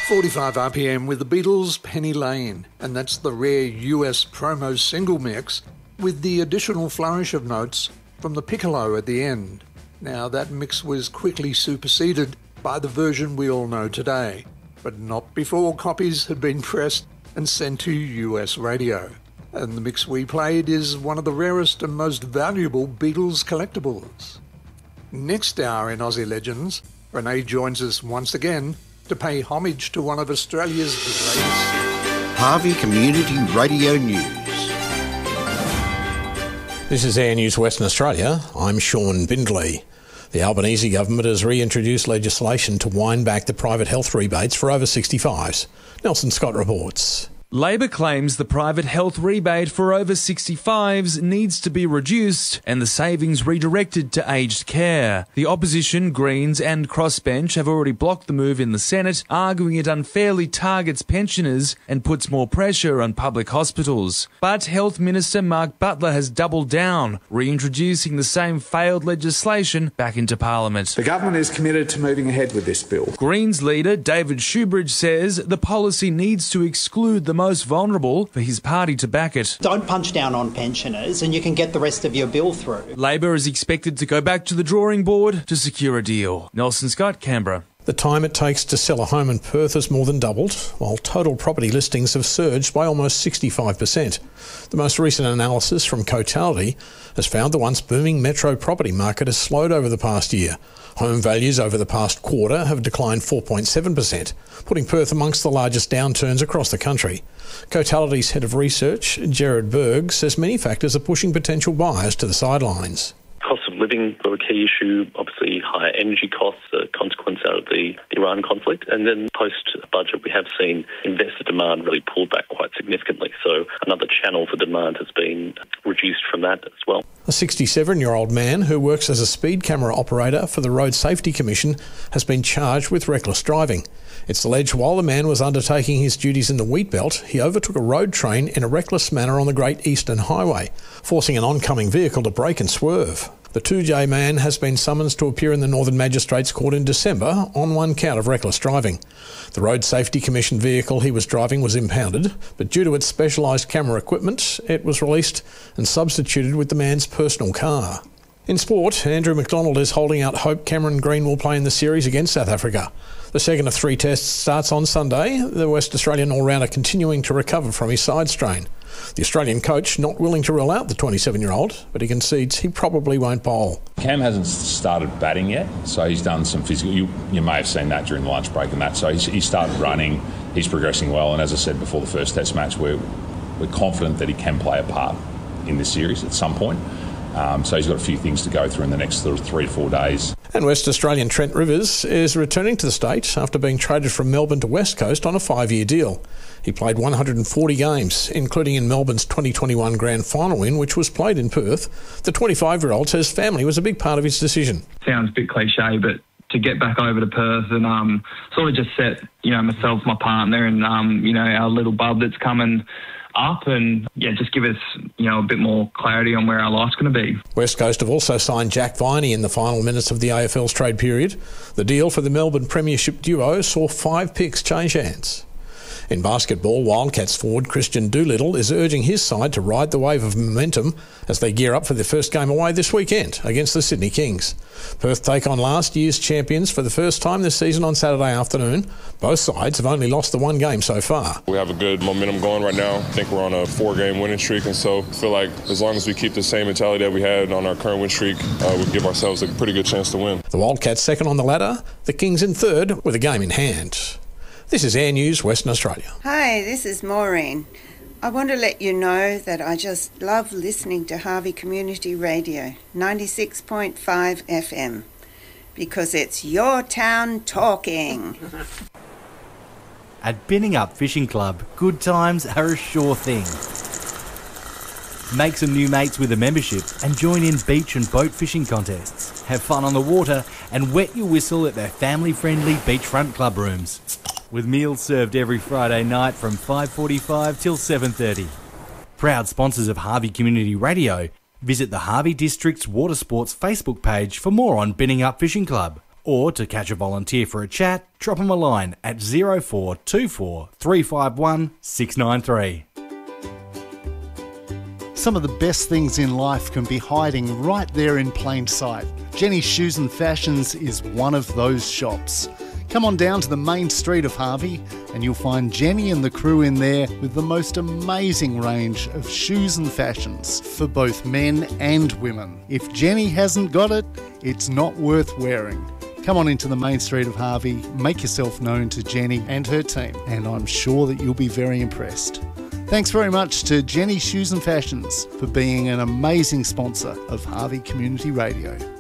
45 RPM with the Beatles' Penny Lane, and that's the rare US promo single mix with the additional flourish of notes from the piccolo at the end. Now that mix was quickly superseded by the version we all know today, but not before copies had been pressed and sent to US radio. And the mix we played is one of the rarest and most valuable Beatles collectibles. Next hour in Aussie Legends, Renee joins us once again to pay homage to one of Australia's greatest. Harvey Community Radio News. This is Air News Western Australia. I'm Sean Bindley. The Albanese government has reintroduced legislation to wind back the private health rebates for over 65s. Nelson Scott reports. Labor claims the private health rebate for over 65s needs to be reduced and the savings redirected to aged care. The opposition, Greens and Crossbench have already blocked the move in the Senate, arguing it unfairly targets pensioners and puts more pressure on public hospitals. But Health Minister Mark Butler has doubled down, reintroducing the same failed legislation back into Parliament. The government is committed to moving ahead with this bill. Greens leader David Shoebridge says the policy needs to exclude the most vulnerable for his party to back it. Don't punch down on pensioners and you can get the rest of your bill through. Labor is expected to go back to the drawing board to secure a deal. Nelson Scott, Canberra. The time it takes to sell a home in Perth has more than doubled, while total property listings have surged by almost 65%. The most recent analysis from Cotality has found the once booming metro property market has slowed over the past year. Home values over the past quarter have declined 4.7%, putting Perth amongst the largest downturns across the country. Cotality's head of research, Gerard Berg, says many factors are pushing potential buyers to the sidelines. Cost of living were a key issue, obviously higher energy costs, a consequence out of the Iran conflict. And then post-budget, we have seen investor demand really pull back quite significantly. So another channel for demand has been reduced from that as well. A 67-year-old man who works as a speed camera operator for the Road Safety Commission has been charged with reckless driving. It's alleged while the man was undertaking his duties in the Wheatbelt, he overtook a road train in a reckless manner on the Great Eastern Highway, forcing an oncoming vehicle to brake and swerve. The 2J man has been summoned to appear in the Northern Magistrates Court in December on one count of reckless driving. The Road Safety Commission vehicle he was driving was impounded, but due to its specialised camera equipment, it was released and substituted with the man's personal car. In sport, Andrew McDonald is holding out hope Cameron Green will play in the series against South Africa. The second of 3 tests starts on Sunday, the West Australian all-rounder continuing to recover from his side strain. The Australian coach not willing to rule out the 27-year-old, but he concedes he probably won't bowl. Cam hasn't started batting yet, so he's done some physical. You may have seen that during the lunch break and that. So he started running, he's progressing well, and as I said before the first test match, we're confident that he can play a part in this series at some point. So he's got a few things to go through in the next 3 to 4 days. And West Australian Trent Rivers is returning to the state after being traded from Melbourne to West Coast on a 5-year deal. He played 140 games, including in Melbourne's 2021 Grand Final win, which was played in Perth. The 25-year-old says family was a big part of his decision. Sounds a bit cliche, but to get back over to Perth and sort of just set, myself, my partner and, our little bub that's coming up and, just give us, a bit more clarity on where our life's going to be. West Coast have also signed Jack Viney in the final minutes of the AFL's trade period. The deal for the Melbourne Premiership duo saw 5 picks change hands. In basketball, Wildcats forward Christian Doolittle is urging his side to ride the wave of momentum as they gear up for their first game away this weekend against the Sydney Kings. Perth take on last year's champions for the first time this season on Saturday afternoon. Both sides have only lost the 1 game so far. We have a good momentum going right now. I think we're on a 4-game winning streak, and so I feel like as long as we keep the same mentality that we had on our current win streak, we give ourselves a pretty good chance to win. The Wildcats second on the ladder, the Kings in third with a game in hand. This is Air News Western Australia. Hi, this is Maureen. I want to let you know that I just love listening to Harvey Community Radio, 96.5 FM, because it's your town talking. At Binning Up Fishing Club, good times are a sure thing. Make some new mates with a membership and join in beach and boat fishing contests. Have fun on the water and wet your whistle at their family-friendly beachfront club rooms. With meals served every Friday night from 5:45 till 7:30. Proud sponsors of Harvey Community Radio. Visit the Harvey District's Water Sports Facebook page for more on Binning Up Fishing Club Or to catch a volunteer for a chat, drop them a line at 0424 351 693. Some of the best things in life can be hiding right there in plain sight. Jenny's Shoes and Fashions is one of those shops. Come on down to the main street of Harvey and you'll find Jenny and the crew in there with the most amazing range of shoes and fashions for both men and women. If Jenny hasn't got it, it's not worth wearing. Come on into the main street of Harvey, make yourself known to Jenny and her team, and I'm sure that you'll be very impressed. Thanks very much to Jenny Shoes and Fashions for being an amazing sponsor of Harvey Community Radio.